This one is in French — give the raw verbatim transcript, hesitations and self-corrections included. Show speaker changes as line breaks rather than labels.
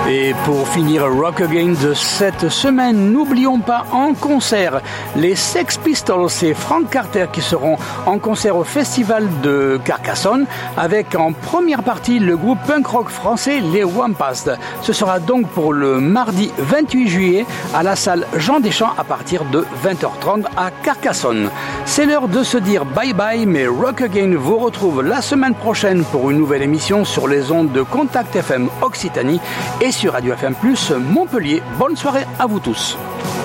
Et pour finir Rock Again de cette semaine, n'oublions pas en concert les Sex Pistols et Frank Carter qui seront en concert au festival de Carcassonne avec en première partie le groupe punk rock français les Wampas. Ce sera donc pour le mardi vingt-huit juillet à la salle Jean Deschamps à partir de vingt heures trente à Carcassonne. C'est l'heure de se dire bye bye, mais Rock Again vous retrouve la semaine prochaine pour une nouvelle émission sur les ondes de Contact F M Occitanie et sur Radio F M plus Montpellier. Bonne soirée à vous tous.